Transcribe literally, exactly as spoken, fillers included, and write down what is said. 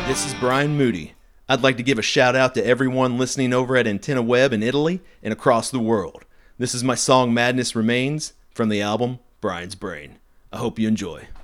This is Brian Moody. I'd like to give a shout out to everyone listening over at Antenna Web in Italy and across the world. This is my song Madness Remains from the album Brian's Brain. I hope you enjoy.